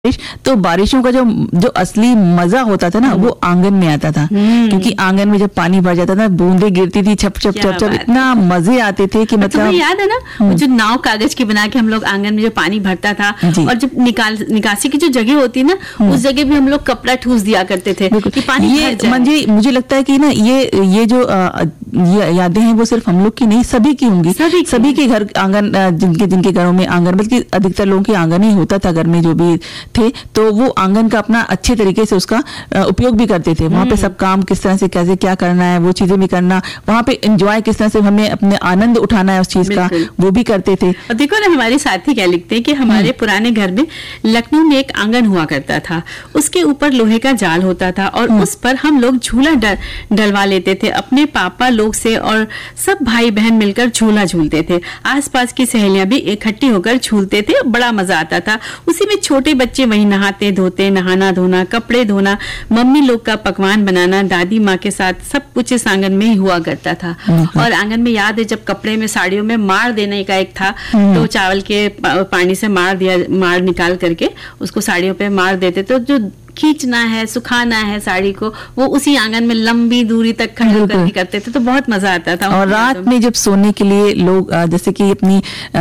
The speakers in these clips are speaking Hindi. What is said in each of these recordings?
तो बारिशों का जो असली मजा होता था ना वो आंगन में आता था, क्योंकि आंगन में जब पानी भर जाता था, बूंदे गिरती थी छप छप छप छप, इतना मजे आते थे कि मतलब तुम्हें याद है ना जो नाव कागज की बना के हम लोग आंगन में जो पानी भरता था, और जब निकासी की जो जगह होती ना उस जगह भी हम लोग कपड़ा ठूस दिया करते थे कि पानी भर जाए। मुझे लगता है कि ना ये जो यादें हैं वो सिर्फ हम लोग की नहीं, सभी की होंगी, सभी के घर आंगन, जिनके घरों में आंगन, बल्कि अधिकतर लोगों के आंगन ही होता था घर में जो भी थे, तो वो आंगन का अपना अच्छे तरीके से उसका उपयोग भी करते थे। वहां पे सब काम किस तरह से कैसे क्या करना है वो चीजें भी करना, वहां पे एंजॉय किस तरह से हमें अपने आनंद उठाना है उस चीज का, वो भी करते थे। और देखो ना हमारे साथी क्या लिखते हैं कि हमारे पुराने घर में लखनऊ में एक आंगन हुआ करता था, उसके ऊपर लोहे का जाल होता था और उस पर हम लोग झूला डलवा लेते थे अपने पापा लोग से, और सब भाई बहन मिलकर झूला झूलते थे। आसपास की सहेलियां भी इकट्ठी होकर झूलते थे, बड़ा मजा आता था। उसी में छोटे बच्चे वहीं नहाते धोते, नहाना धोना, कपड़े धोना, मम्मी लोग का पकवान बनाना, दादी माँ के साथ सब कुछ इस आंगन में ही हुआ करता था। और आंगन में याद है जब कपड़े में साड़ियों में मार देने का एक था, तो चावल के पानी से मार निकाल करके उसको साड़ियों पे मार देते, तो जो खींचना है, सुखाना है साड़ी को, वो उसी आंगन में लंबी दूरी तक खड़े करके करते थे, तो बहुत मजा आता था। और रात में जब सोने के लिए लोग जैसे कि अपनी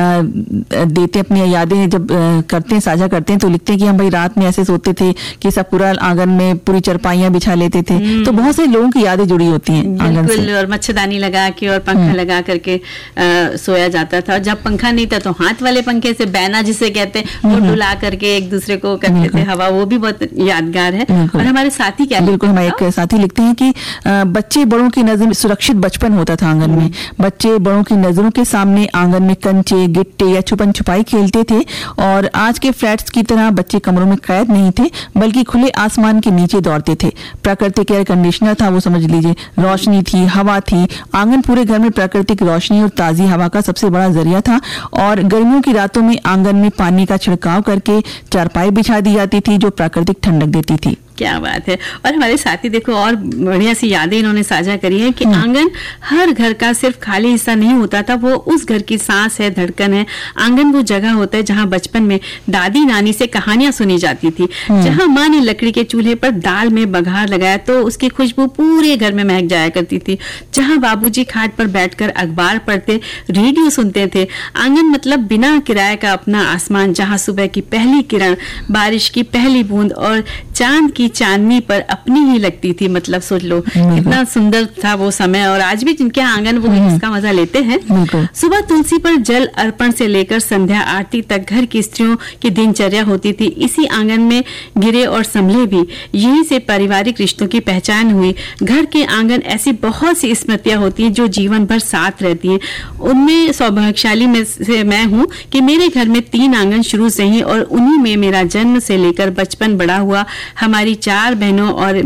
देते अपनी यादें जब करते हैं, साझा करते हैं, तो लिखते हैं कि हम भाई रात में ऐसे सोते थे कि सब पूरा आंगन में पूरी चरपाइयां बिछा लेते थे। तो बहुत से लोगों की यादें जुड़ी होती हैं आंगन से। और मच्छरदानी लगा के और पंखा लगा करके सोया जाता था। जब पंखा नहीं था तो हाथ वाले पंखे से, बैना जिसे कहते हैं, वो डुला करके एक दूसरे को करते थे हवा, वो भी बहुत यादगार है। और हमारे साथी क्या, बिल्कुल हमारे एक साथी लिखते हैं कि बच्चे बड़ों की नजर में सुरक्षित बचपन होता था आंगन में। बच्चे बड़ों की नजरों के सामने आंगन में कंचे, गिट्टे या छुपन छुपाई खेलते थे, और आज के फ्लैट्स की तरह बच्चे कमरों में कैद नहीं थे, बल्कि खुले आसमान के नीचे दौड़ते थे। प्राकृतिक एयर कंडीशनर था वो, समझ लीजिए, रोशनी थी, हवा थी। आंगन पूरे घर में प्राकृतिक रोशनी और ताजी हवा का सबसे बड़ा जरिया था। और गर्मियों की रातों में आंगन में पानी का छिड़काव करके चारपाई बिछा दी जाती थी जो प्राकृतिक ठंडक देती थी। क्या बात है। और हमारे साथी देखो और बढ़िया सी यादें इन्होंने साझा करी है कि आंगन हर घर का सिर्फ खाली हिस्सा नहीं होता था, वो उस घर की सांस है, धड़कन है। आंगन वो जगह होता है जहां बचपन में दादी नानी से कहानियां सुनी जाती थी, जहां माँ ने लकड़ी के चूल्हे पर दाल में बघार लगाया तो उसकी खुशबू पूरे घर में महक जाया करती थी, जहां बाबूजी खाट पर बैठकर अखबार पढ़ते, रेडियो सुनते थे। आंगन मतलब बिना किराए का अपना आसमान, जहां सुबह की पहली किरण, बारिश की पहली बूंद और चांद की चांदनी पर अपनी ही लगती थी। मतलब सोच लो कितना सुंदर था वो समय। और आज भी जिनके आंगन वो इसका मजा लेते हैं। सुबह तुलसी पर जल अर्पण से लेकर संध्या आरती तक घर की स्त्रियों की दिनचर्या होती थी। इसी आंगन में गिरे और संभले भी, यहीं से पारिवारिक रिश्तों की पहचान हुई। घर के आंगन ऐसी बहुत सी स्मृतियां होती हैं जो जीवन भर साथ रहती हैं। उनमें सौभाग्यशाली में से मैं हूँ कि मेरे घर में 3 आंगन शुरू से ही, और उन्हीं में मेरा जन्म से लेकर बचपन बड़ा हुआ। हमारी 4 बहनों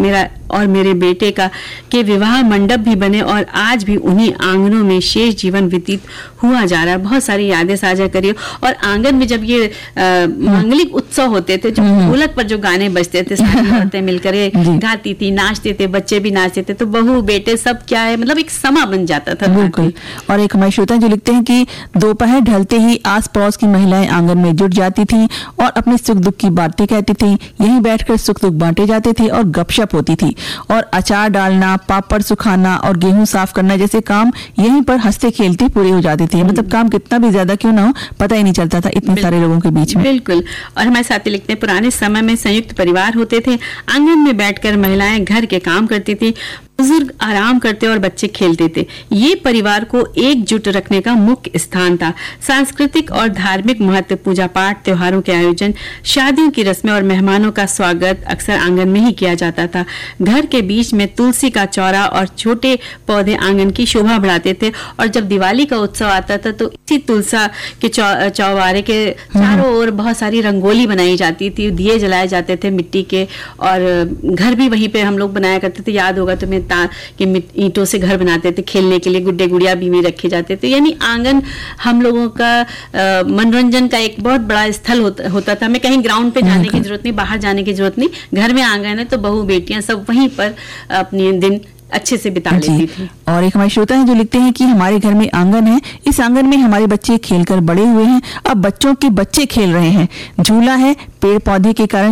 और मेरे बेटे के विवाह मंडप भी बने, और आज भी उन्हीं आंगनों में शेष जीवन व्यतीत हुआ जा रहा है। बहुत सारी यादें साझा करिए। और आंगन में जब ये मांगलिक उत्सव होते थे, जो ढोलक पर जो गाने बजते थे, सारी औरतें मिलकर गाती थी, नाचते थे, बच्चे भी नाचते थे, तो बहू बेटे सब क्या है, मतलब एक समा बन जाता था। बिल्कुल। और एक हमारे श्रोता जो लिखते हैं कि दोपहर ढलते ही आस पड़ोस की महिलाएं आंगन में जुट जाती थी और अपने सुख दुख की बातें कहती थी। यहीं बैठकर सुख दुख बांटे जाते थे और गपशप होती थी। और अचार डालना, पापड़ सुखाना और गेहूं साफ करना जैसे काम यहीं पर हंसते खेलते पूरे हो जाते थे। मतलब काम कितना भी ज्यादा क्यों ना हो, पता ही नहीं चलता था इतने सारे लोगों के बीच में। बिल्कुल। और हमारे साथी लिखते हैं पुराने समय में संयुक्त परिवार होते थे। आंगन में बैठकर महिलाएं घर के काम करती थी, बुजुर्ग आराम करते और बच्चे खेलते थे। ये परिवार को एकजुट रखने का मुख्य स्थान था। सांस्कृतिक और धार्मिक महत्व, पूजा पाठ, त्योहारों के आयोजन, शादियों की रस्में और मेहमानों का स्वागत अक्सर आंगन में ही किया जाता था। घर के बीच में तुलसी का चौरा और छोटे पौधे आंगन की शोभा बढ़ाते थे। और जब दिवाली का उत्सव आता था तो इसी तुलसा के चौबारे के चारों ओर बहुत सारी रंगोली बनाई जाती थी, दिए जलाए जाते थे मिट्टी के, और घर भी वहीं पे हम लोग बनाया करते थे। याद होगा तुम्हें कि ईंटों से घर बनाते थे, खेलने के लिए गुड्डे गुड़िया भी में रखे जाते थे। यानी आंगन हम लोगों का मनोरंजन का एक बहुत बड़ा स्थल होता था। हमें कहीं ग्राउंड पे जाने की जरूरत नहीं, बाहर जाने की जरूरत नहीं। घर में आंगन है तो बहू बेटियां सब वहीं पर अपने दिन अच्छे से बिता लेती थी। और एक हमारे श्रोता हैं जो लिखते हैं कि हमारे घर में आंगन है, इस आंगन में हमारे बच्चे खेलकर बड़े हुए हैं, अब बच्चों के बच्चे खेल रहे हैं। झूला है, पेड़ पौधे के कारण